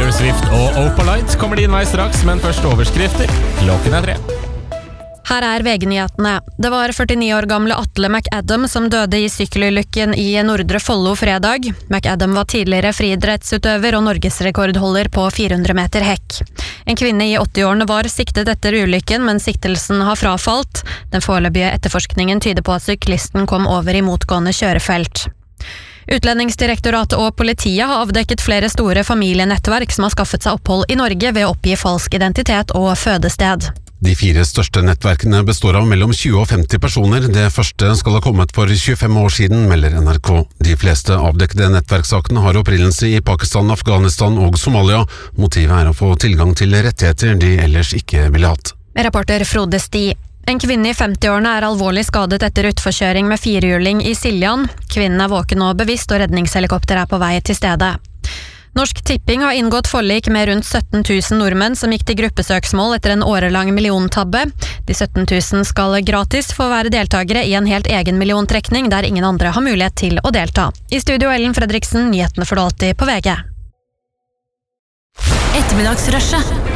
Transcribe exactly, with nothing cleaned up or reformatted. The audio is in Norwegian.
Taylor Swift og Opalite kommer din vei straks, men først overskrifter. Klokken er tre. Her er V G-nyhetene. Det var førtini år gamle Atle McAdam som døde i sykkelulykken i Nordre Follo fredag. McAdam var tidligere friidrettsutøver og norgesrekordholder på fire hundre meter hekk. En kvinne i åtti-årene var siktet etter ulykken, men siktelsen har frafalt. Den foreløpige etterforskningen tyder på at syklisten kom over i motgående kjørefelt. Utlendingsdirektoratet og politiet har avdekket flere store familienettverk som har skaffet seg opphold i Norge ved å oppgi falsk identitet og fødested. De fire største nettverkene består av mellom tjue og femti personer. Det første skal ha kommet for tjuefem år siden, melder N R K. De fleste avdekkede nettverkssakene har opprinnelse i Pakistan, Afghanistan og Somalia. Motivet er å få tilgang til rettigheter de ellers ikke ville hatt. Reporter Frode Sti. En kvinne i femti-årene er alvorlig skadet etter utforkjøring med firehjuling i Siljan. Kvinnen er våken og bevisst, og redningshelikopter er på vei til stedet. Norsk Tipping har inngått forlik med rundt sytten tusen nordmenn som gikk til gruppesøksmål etter en årelang milliontabbe. De sytten tusen skal gratis få være deltagere i en helt egen milliontrekning der ingen andre har mulighet til å delta. I studio Ellen Fredriksen, nyhetene får du alltid på V G. Ettermiddagsrushet.